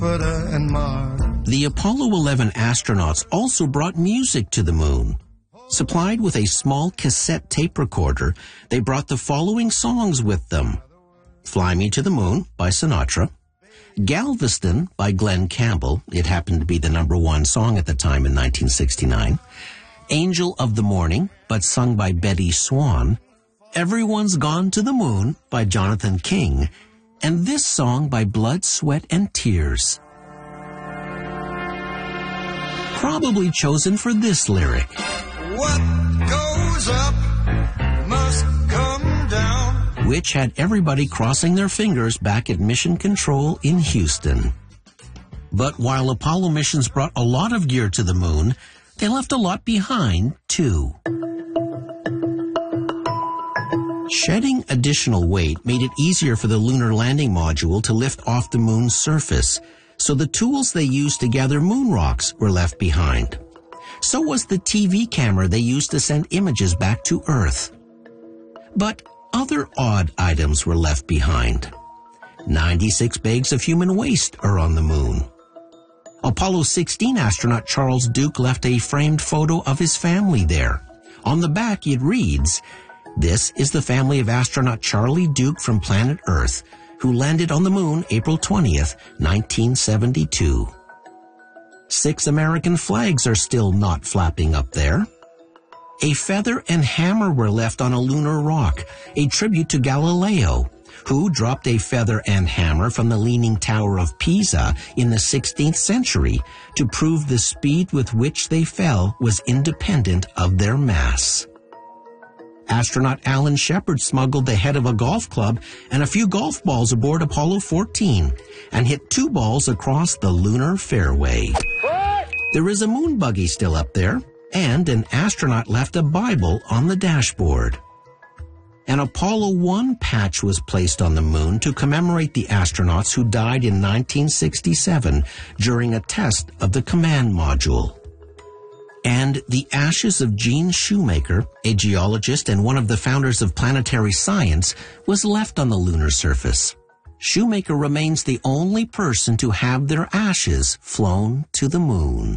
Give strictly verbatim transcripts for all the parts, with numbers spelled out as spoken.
Jupiter and Mars. The Apollo eleven astronauts also brought music to the moon. Supplied with a small cassette tape recorder, they brought the following songs with them: Fly Me to the Moon by Sinatra, Galveston by Glenn Campbell, it happened to be the number one song at the time in nineteen sixty-nine, Angel of the Morning, but sung by Betty Swan, Everyone's Gone to the Moon by Jonathan King, and this song by Blood, Sweat, and Tears. Probably chosen for this lyric. What goes up must come down. Which had everybody crossing their fingers back at Mission Control in Houston. But while Apollo missions brought a lot of gear to the moon, they left a lot behind, too. Shedding additional weight made it easier for the lunar landing module to lift off the moon's surface, so the tools they used to gather moon rocks were left behind. So was the T V camera they used to send images back to Earth. But other odd items were left behind. ninety-six bags of human waste are on the moon. Apollo sixteen astronaut Charles Duke left a framed photo of his family there. On the back it reads, "This is the family of astronaut Charlie Duke from planet Earth, who landed on the moon April twentieth, nineteen seventy-two. Six American flags are still not flapping up there. A feather and hammer were left on a lunar rock, a tribute to Galileo, who dropped a feather and hammer from the Leaning Tower of Pisa in the sixteenth century to prove the speed with which they fell was independent of their mass. Astronaut Alan Shepard smuggled the head of a golf club and a few golf balls aboard Apollo fourteen and hit two balls across the lunar fairway. There is a moon buggy still up there, and an astronaut left a Bible on the dashboard. An Apollo one patch was placed on the moon to commemorate the astronauts who died in nineteen sixty-seven during a test of the command module. And the ashes of Gene Shoemaker, a geologist and one of the founders of planetary science, was left on the lunar surface. Shoemaker remains the only person to have their ashes flown to the moon.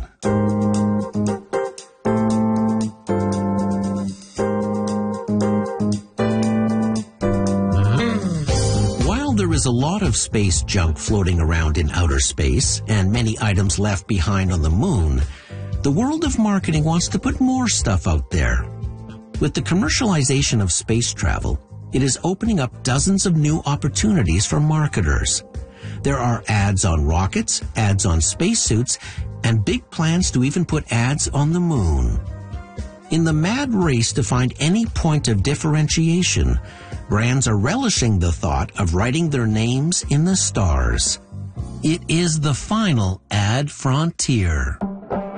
While there is a lot of space junk floating around in outer space and many items left behind on the moon, the world of marketing wants to put more stuff out there. With the commercialization of space travel, it is opening up dozens of new opportunities for marketers. There are ads on rockets, ads on spacesuits, and big plans to even put ads on the moon. In the mad race to find any point of differentiation, brands are relishing the thought of writing their names in the stars. It is the final ad frontier.